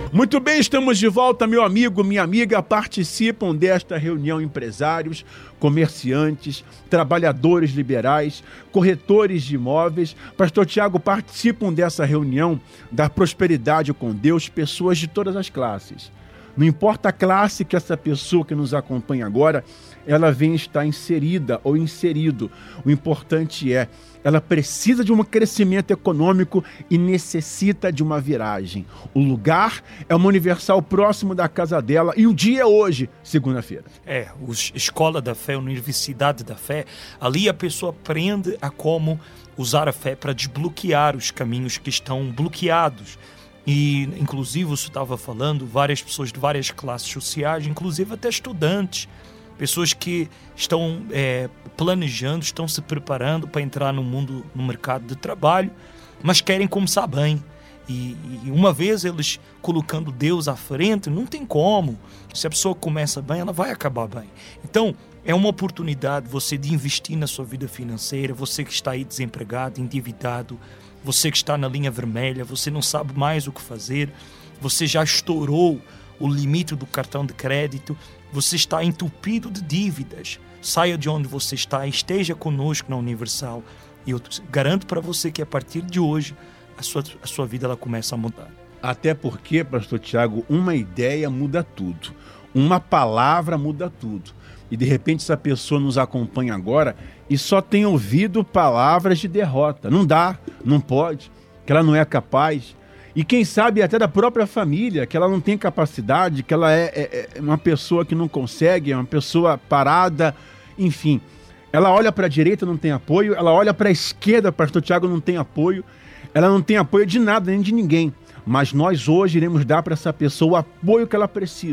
Muito bem, estamos de volta, meu amigo, minha amiga. Participam desta reunião empresários, comerciantes, trabalhadores liberais, corretores de imóveis. Pastor Tiago, participam dessa reunião da prosperidade com Deus, pessoas de todas as classes. Não importa a classe que essa pessoa que nos acompanha agora, ela vem estar inserida ou inserido. O importante é, ela precisa de um crescimento econômico e necessita de uma viragem. O lugar é uma Universal próximo da casa dela e o dia é hoje, segunda-feira. Escola da Fé, Universidade da Fé, ali a pessoa aprende a como usar a fé para desbloquear os caminhos que estão bloqueados. E, inclusive, você estava falando, várias pessoas de várias classes sociais, inclusive até estudantes, pessoas que estão planejando, estão se preparando para entrar no mercado de trabalho, mas querem começar bem. E uma vez eles colocando Deus à frente, não tem como. Se a pessoa começa bem, ela vai acabar bem. Então, é uma oportunidade você de investir na sua vida financeira, você que está aí desempregado, endividado, você que está na linha vermelha, você não sabe mais o que fazer, você já estourou o limite do cartão de crédito, você está entupido de dívidas. Saia de onde você está, esteja conosco na Universal. E eu garanto para você que a partir de hoje a sua vida ela começa a mudar. Até porque, pastor Tiago, uma ideia muda tudo. Uma palavra muda tudo. E de repente essa pessoa nos acompanha agora e só tem ouvido palavras de derrota. Não dá, não pode, que ela não é capaz. E quem sabe até da própria família, que ela não tem capacidade, que ela é uma pessoa que não consegue, é uma pessoa parada, enfim. Ela olha para a direita, não tem apoio, ela olha para a esquerda, pastor Tiago, não tem apoio, ela não tem apoio de nada, nem de ninguém. Mas nós hoje iremos dar para essa pessoa o apoio que ela precisa.